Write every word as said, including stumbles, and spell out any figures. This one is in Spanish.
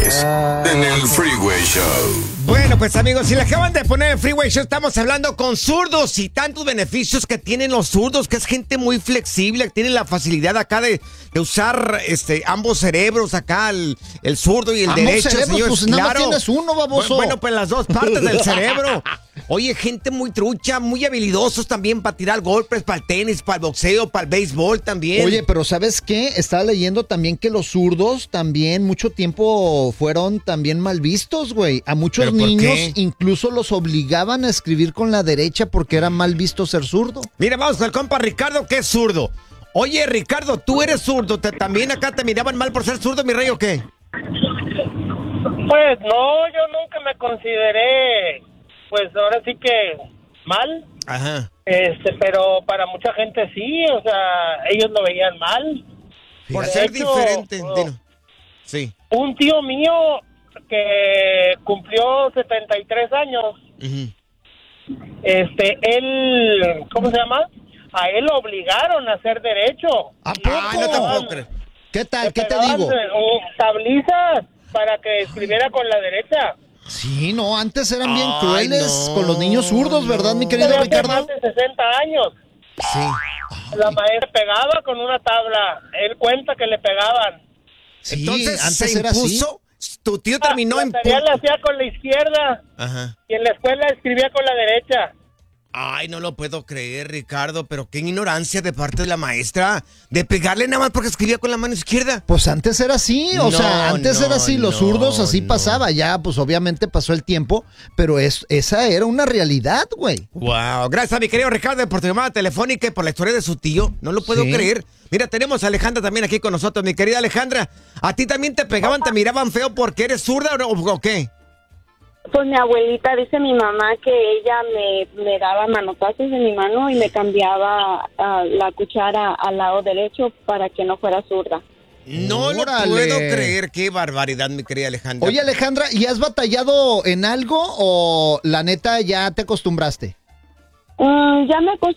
Deportes en el Freeway Show. Bueno, pues amigos, si le acaban de poner el Freeway Show, estamos hablando con zurdos y tantos beneficios que tienen los zurdos, que es gente muy flexible, que tienen la facilidad acá de, de usar este ambos cerebros acá, el, el zurdo y el ¿Ambos derecho, cerebros? señores. Pues nada más claro. tienes uno, baboso. Bueno, bueno, pues las dos partes del cerebro. Oye, gente muy trucha, muy habilidosos también para tirar golpes, para el tenis, para el boxeo, para el béisbol también. Oye, pero ¿sabes qué? Estaba leyendo también que los zurdos también mucho tiempo fueron también mal vistos, güey. A muchos ¿Pero por niños qué? incluso los obligaban a escribir con la derecha porque era mal visto ser zurdo. Mira, vamos con el compa Ricardo, que es zurdo. Oye, Ricardo, tú eres zurdo. ¿Te, ¿También acá te miraban mal por ser zurdo, mi rey, o qué? Pues no, yo nunca me consideré, pues ahora sí que mal. Ajá. Este, pero para mucha gente sí, o sea, ellos lo veían mal. Por De ser hecho, diferente. oh, dilo. Sí. Un tío mío que cumplió setenta y tres años, Ujú. este, él, ¿cómo se llama? A él lo obligaron a hacer derecho. ¿A Y poco? Ay, no te puedo creer. ¿Qué tal? le ¿Qué te pegaban, digo? eh, tablizas para que escribiera con la derecha. Sí, no, antes eran bien Ay, crueles no, con los niños zurdos, ¿verdad, mi no. querido Pero hace Ricardo? más de sesenta años. Sí. La maestra pegaba con una tabla. Él cuenta que le pegaban. Sí, Entonces antes se era así. impuso. Tu tío terminó la en tarea la hacía con la izquierda Ajá. y en la escuela escribía con la derecha. Ay, no lo puedo creer, Ricardo, pero qué ignorancia de parte de la maestra de pegarle nada más porque escribía con la mano izquierda. Pues antes era así, o No, sea, antes no, era así, los no, zurdos así no. pasaba, ya pues obviamente pasó el tiempo, pero es, esa era una realidad, güey. Wow, gracias a mi querido Ricardo por tu llamada telefónica y por la historia de su tío. No lo puedo Sí. creer. Mira, tenemos a Alejandra también aquí con nosotros. Mi querida Alejandra, ¿a ti también te pegaban, te miraban feo porque eres zurda o, no, o qué? Pues mi abuelita, dice mi mamá, que ella me, me daba manotazos en mi mano y me cambiaba uh, la cuchara al lado derecho para que no fuera zurda. No Órale. lo puedo creer. Qué barbaridad, mi querida Alejandra. Oye, Alejandra, ¿y has batallado en algo o la neta ya te acostumbraste? Mm, ya me acos-